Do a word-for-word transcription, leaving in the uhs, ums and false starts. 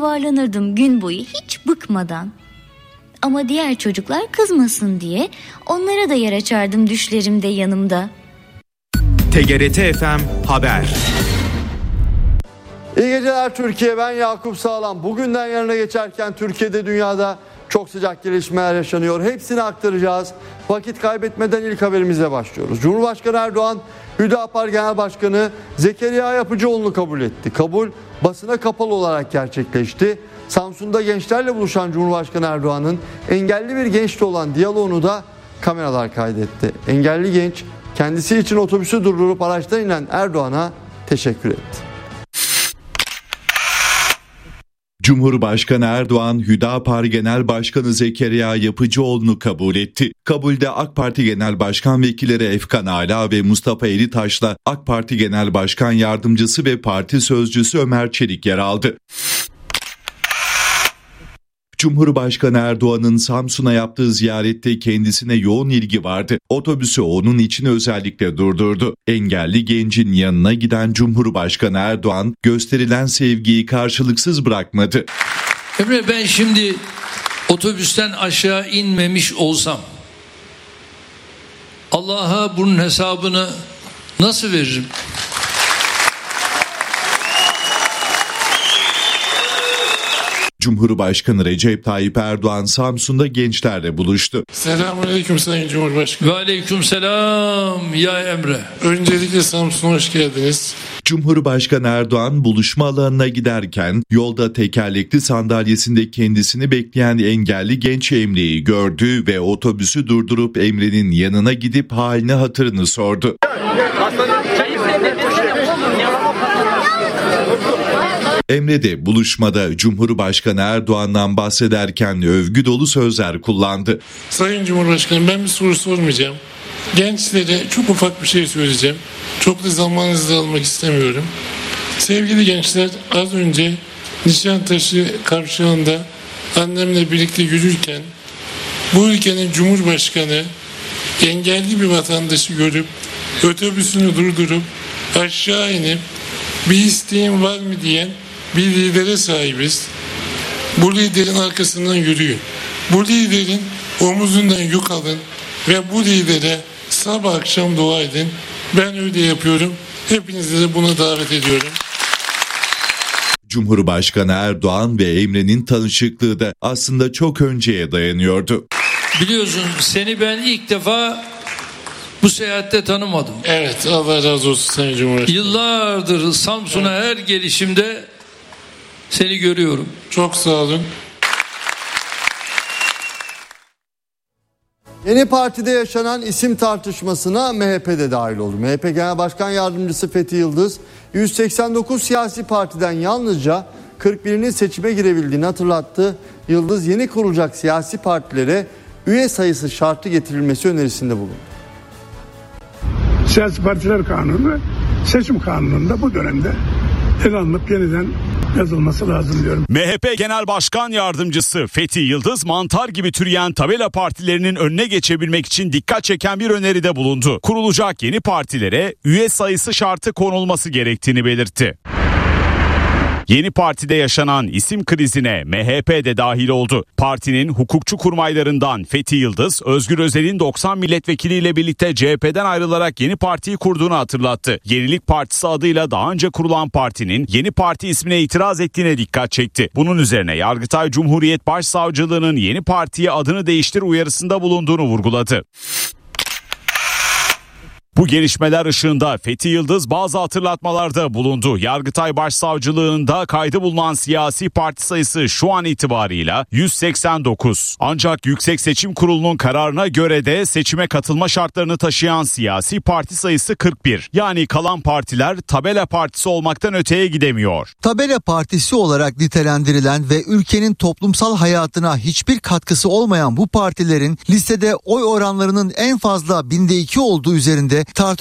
yuvarlanırdım gün boyu hiç bıkmadan. Ama diğer çocuklar kızmasın diye onlara da yer açardım düşlerimde yanımda. T G R T F M Haber. İyi geceler Türkiye, ben Yakup Sağlam. Bugünden yarına geçerken Türkiye'de, dünyada çok sıcak gelişmeler yaşanıyor. Hepsini aktaracağız. Vakit kaybetmeden ilk haberimize başlıyoruz. Cumhurbaşkanı Erdoğan, Hüdapar Genel Başkanı Zekeriya Yapıcıoğlu'nu kabul etti. Kabul basına kapalı olarak gerçekleşti. Samsun'da gençlerle buluşan Cumhurbaşkanı Erdoğan'ın engelli bir gençle olan diyaloğunu da kameralar kaydetti. Engelli genç kendisi için otobüsü durdurup araçtan inen Erdoğan'a teşekkür etti. Cumhurbaşkanı Erdoğan, Hüdapar Genel Başkanı Zekeriya Yapıcıoğlu'nu kabul etti. Kabulde AK Parti Genel Başkan Vekilleri Efkan Ala ve Mustafa Elitaş'la AK Parti Genel Başkan Yardımcısı ve Parti Sözcüsü Ömer Çelik yer aldı. Cumhurbaşkanı Erdoğan'ın Samsun'a yaptığı ziyarette kendisine yoğun ilgi vardı. Otobüsü onun için özellikle durdurdu. Engelli gencin yanına giden Cumhurbaşkanı Erdoğan gösterilen sevgiyi karşılıksız bırakmadı. Emre, ben şimdi otobüsten aşağı inmemiş olsam Allah'a bunun hesabını nasıl veririm? Cumhurbaşkanı Recep Tayyip Erdoğan Samsun'da gençlerle buluştu. Selamünaleyküm Sayın Cumhurbaşkanı. Ve aleykümselam ya Emre. Öncelikle Samsun'a hoş geldiniz. Cumhurbaşkanı Erdoğan buluşma alanına giderken yolda tekerlekli sandalyesinde kendisini bekleyen engelli genç Emre'yi gördü ve otobüsü durdurup Emre'nin yanına gidip halini hatırını sordu. Emre de buluşmada Cumhurbaşkanı Erdoğan'dan bahsederken övgü dolu sözler kullandı. Sayın Cumhurbaşkanım, ben bir soru sormayacağım. Gençlere çok ufak bir şey söyleyeceğim. Çok da zamanınızı almak istemiyorum. Sevgili gençler, az önce Nişantaşı kavşağında annemle birlikte yürürken bu ülkenin Cumhurbaşkanı engelli bir vatandaşı görüp otobüsünü durdurup aşağı inip bir isteğin var mı diyen bir lidere sahibiz. Bu liderin arkasından yürüyün. Bu liderin omuzundan yük alın ve bu lidere sabah akşam dua edin. Ben öyle yapıyorum. Hepinizi de buna davet ediyorum. Cumhurbaşkanı Erdoğan ve Emre'nin tanışıklığı da aslında çok önceye dayanıyordu. Biliyorsun, seni ben ilk defa bu seyahatte tanımadım. Evet, Allah razı olsun Sayın Cumhurbaşkanı. Yıllardır Samsun'a her gelişimde seni görüyorum. Çok sağ olun. Yeni partide yaşanan isim tartışmasına M H P de dahil oldu. M H P Genel Başkan Yardımcısı Fethi Yıldız, yüz seksen dokuz siyasi partiden yalnızca kırk birinin seçime girebildiğini hatırlattı. Yıldız, yeni kurulacak siyasi partilere üye sayısı şartı getirilmesi önerisinde bulundu. Siyasi Partiler Kanunu seçim kanununda bu dönemde ele alınıp yeniden yazılması lazım diyorum. M H P Genel Başkan Yardımcısı Fethi Yıldız, mantar gibi türeyen tabela partilerinin önüne geçebilmek için dikkat çeken bir öneride bulundu. Kurulacak yeni partilere üye sayısı şartı konulması gerektiğini belirtti. Yeni partide yaşanan isim krizine M H P de dahil oldu. Partinin hukukçu kurmaylarından Fethi Yıldız, Özgür Özel'in doksan milletvekiliyle birlikte C H P'den ayrılarak yeni partiyi kurduğunu hatırlattı. Yenilik Partisi adıyla daha önce kurulan partinin yeni parti ismine itiraz ettiğine dikkat çekti. Bunun üzerine Yargıtay Cumhuriyet Başsavcılığı'nın yeni partiye adını değiştir uyarısında bulunduğunu vurguladı. Bu gelişmeler ışığında Fethi Yıldız bazı hatırlatmalarda bulundu. Yargıtay Başsavcılığında kaydı bulunan siyasi parti sayısı şu an itibarıyla yüz seksen dokuz. Ancak Yüksek Seçim Kurulu'nun kararına göre de seçime katılma şartlarını taşıyan siyasi parti sayısı kırk bir. Yani kalan partiler tabela partisi olmaktan öteye gidemiyor. Tabela partisi olarak nitelendirilen ve ülkenin toplumsal hayatına hiçbir katkısı olmayan bu partilerin listede oy oranlarının en fazla binde iki olduğu üzerinde tartışmalar